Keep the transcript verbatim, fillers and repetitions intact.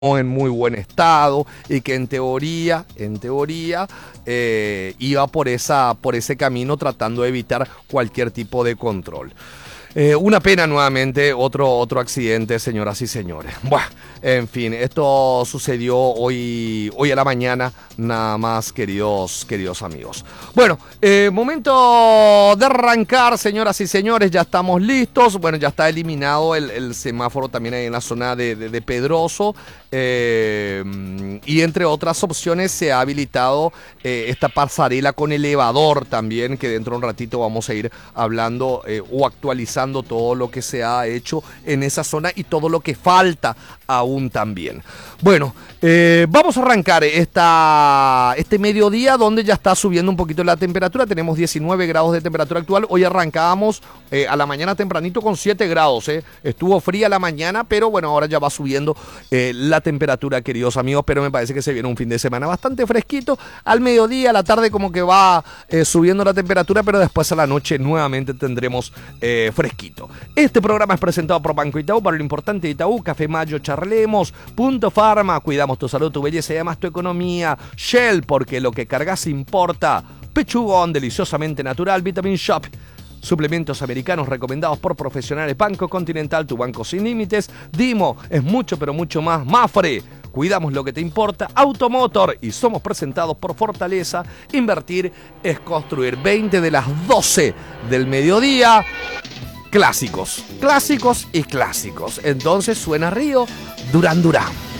en muy buen estado y que en teoría, en teoría, eh, iba por, esa, por ese camino tratando de evitar cualquier tipo de control. Eh, una pena nuevamente, otro, otro accidente, señoras y señores. Bueno, en fin, esto sucedió hoy, hoy a la mañana, nada más, queridos, queridos amigos. Bueno, eh, momento de arrancar, señoras y señores, ya estamos listos. Bueno, ya está eliminado el, el semáforo también ahí en la zona de, de, de Pedroso. Eh, y entre otras opciones se ha habilitado eh, esta pasarela con elevador también, que dentro de un ratito vamos a ir hablando eh, o actualizando todo lo que se ha hecho en esa zona y todo lo que falta aún también. Bueno, eh, vamos a arrancar esta, este mediodía donde ya está subiendo un poquito la temperatura. Tenemos diecinueve grados de temperatura actual. Hoy arrancábamos eh, a la mañana tempranito con siete grados. Eh. Estuvo fría la mañana, pero bueno, ahora ya va subiendo eh, la temperatura, queridos amigos. Pero me parece que se viene un fin de semana bastante fresquito. Al mediodía, a la tarde como que va eh, subiendo la temperatura, pero después a la noche nuevamente tendremos eh, fresquito. Este programa es presentado por Banco Itaú, para lo importante de Itaú, Café Mayo, charlemos, Punto Pharma, cuidamos tu salud, tu belleza y además tu economía, Shell, porque lo que cargas importa, Pechugón, deliciosamente natural, Vitamin Shop, suplementos americanos recomendados por profesionales, Banco Continental, tu banco sin límites, Dimo, es mucho pero mucho más, Mafre, cuidamos lo que te importa, Automotor, y somos presentados por Fortaleza. Invertir es construir. Veinte de las doce del mediodía. Clásicos, clásicos y clásicos. Entonces suena Río, Durán Durán.